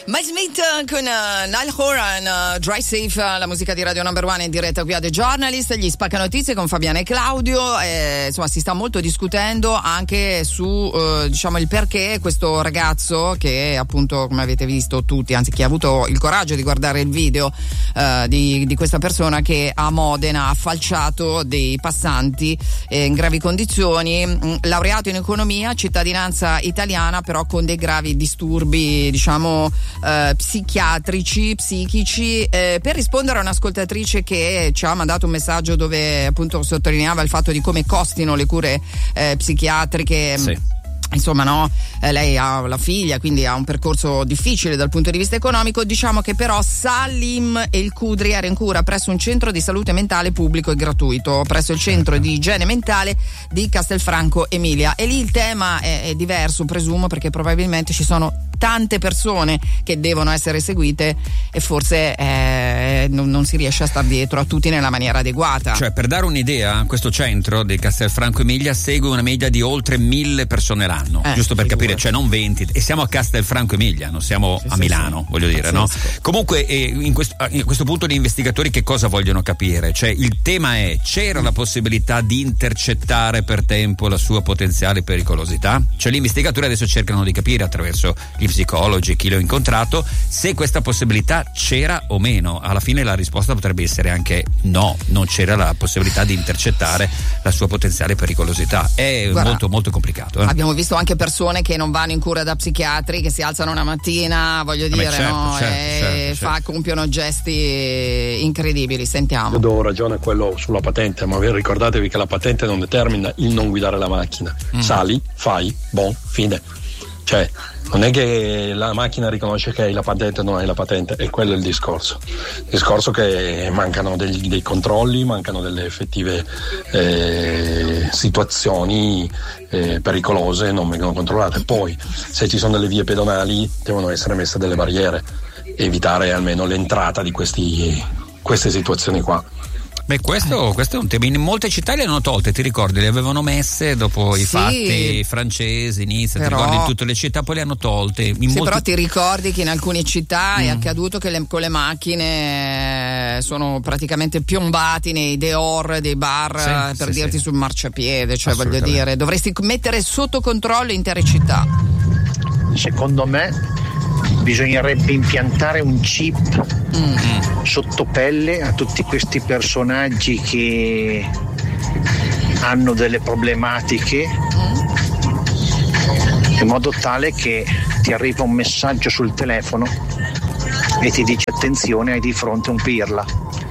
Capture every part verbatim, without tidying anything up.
Mike Smith con uh, Niall Horan, uh, Dry Safe, uh, la musica di Radio Number One in diretta qui a The Journalist. Gli spacca notizie con Fabiana e Claudio. Eh, insomma, si sta molto discutendo anche su uh, diciamo il perché questo ragazzo, che appunto, come avete visto tutti, anzi chi ha avuto il coraggio di guardare il video uh, di, di questa persona che a Modena ha falciato dei passanti eh, in gravi condizioni, mh, laureato in economia, cittadinanza italiana, però con dei gravi disturbi, diciamo eh, psichiatrici, psichici. Eh, per rispondere a un'ascoltatrice che ci ha mandato un messaggio dove appunto sottolineava il fatto di come costino le cure eh, psichiatriche. Sì. Insomma, no, eh, lei ha la figlia, quindi ha un percorso difficile dal punto di vista economico. Diciamo che però Salim El Kudri era in cura presso un centro di salute mentale pubblico e gratuito, presso il centro di igiene mentale di Castelfranco Emilia. E lì il tema è, è diverso, presumo, perché probabilmente ci sono tante persone che devono essere seguite e forse eh, non, non si riesce a star dietro a tutti nella maniera adeguata. Cioè, per dare un'idea, questo centro di Castelfranco Emilia segue una media di oltre mille persone l'anno, eh, giusto per capire, cioè non venti, e siamo a Castelfranco Emilia, non siamo sì, a Milano, sì, voglio dire, no? Comunque eh, in, questo, in questo punto gli investigatori che cosa vogliono capire? Cioè il tema è: c'era la possibilità di intercettare per tempo la sua potenziale pericolosità? Cioè gli investigatori adesso cercano di capire attraverso gli psicologi, chi l'ho incontrato, se questa possibilità c'era o meno. Alla fine la risposta potrebbe essere anche no, non c'era la possibilità di intercettare la sua potenziale pericolosità. È Guarda, molto molto complicato. Eh? Abbiamo visto anche persone che non vanno in cura da psichiatri, che si alzano una mattina, voglio dire, Vabbè, certo, no, certo, e certo, fa, certo. compiono gesti incredibili. Sentiamo. Io do ragione a quello sulla patente, ma ricordatevi che la patente non determina il non guidare la macchina. Mm. Sali, fai, bon, fine. Cioè, non è che la macchina riconosce che hai la patente o non hai la patente, è quello il discorso. Il discorso che mancano degli, dei controlli, mancano delle effettive eh, situazioni eh, pericolose, non vengono controllate. Poi, se ci sono delle vie pedonali, devono essere messe delle barriere, evitare almeno l'entrata di questi, queste situazioni qua. Beh, questo, questo è un tema. In molte città le hanno tolte, ti ricordi? Le avevano messe dopo i sì, fatti francesi, Nizza, però, ti ricordi, in tutte le città, poi le hanno tolte. In sì, molti... però ti ricordi che in alcune città mm. è accaduto che le, con le macchine sono praticamente piombati nei dehors dei bar, sì, per sì, dirti sì. sul marciapiede, cioè voglio dire, dovresti mettere sotto controllo intere città. Secondo me bisognerebbe impiantare un chip mm. sotto pelle a tutti questi personaggi che hanno delle problematiche, mm. in modo tale che ti arriva un messaggio sul telefono e ti dice: attenzione, hai di fronte un pirla.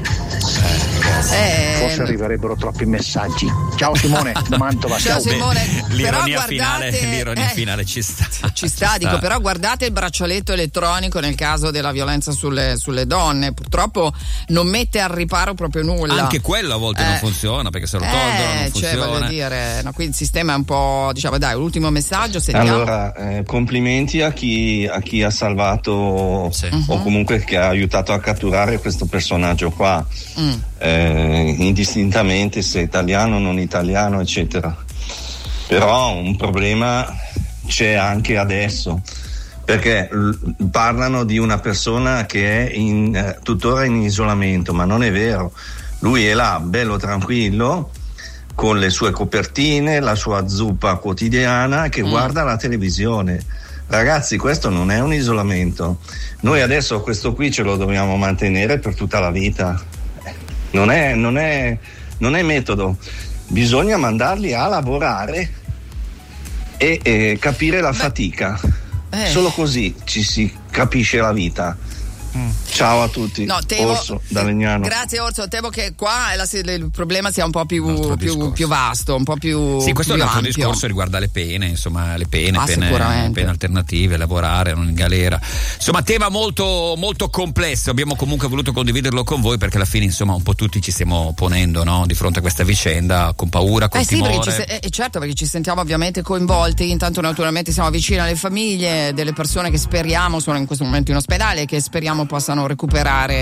Eh, Forse arriverebbero troppi messaggi. Ciao Simone, da Mantova. Ciao, ciao Simone. Beh, l'ironia, però finale, guardate, l'ironia eh, finale ci sta. Ci sta, dico, però guardate il braccialetto elettronico nel caso della violenza sulle, sulle donne. Purtroppo non mette al riparo proprio nulla. Anche quello a volte eh, non funziona, perché se lo tolgono eh, non funziona. Cioè, voglio dire, no, qui il sistema è un po', diciamo, dai, l'ultimo messaggio, sentiamo. Allora, eh, complimenti a chi, a chi ha salvato sì. o uh-huh. comunque che ha aiutato a catturare questo personaggio qua. Mm. Eh, indistintamente se italiano o non italiano eccetera, però un problema c'è anche adesso, perché l- parlano di una persona che è in, eh, tuttora in isolamento, ma non è vero. Lui è là bello tranquillo con le sue copertine, la sua zuppa quotidiana, che mm. guarda la televisione. Ragazzi, questo non è un isolamento. Noi adesso questo qui ce lo dobbiamo mantenere per tutta la vita. Non è, non è, non è metodo. Bisogna mandarli a lavorare e, e capire la fatica. Eh. Solo così ci si capisce la vita. Mm. Ciao a tutti. No, temo, Orso da Legnano. Grazie Orso, temo che qua la, il problema sia un po' più, più, più vasto, un po' più sì, questo più è un altro ampio. Discorso riguarda le pene, insomma, le pene, ah, pene, pene alternative, lavorare, non in galera. Insomma, tema molto molto complesso. Abbiamo comunque voluto condividerlo con voi perché alla fine, insomma, un po' tutti ci stiamo ponendo, no, di fronte a questa vicenda con paura, con eh timore. Sì, perché ci, eh, certo, perché ci sentiamo ovviamente coinvolti. Intanto naturalmente siamo vicini alle famiglie delle persone che speriamo sono in questo momento in ospedale e che speriamo possano recuperare,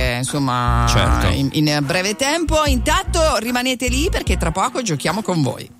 insomma, certo. in, in breve tempo. Intanto rimanete lì perché tra poco giochiamo con voi.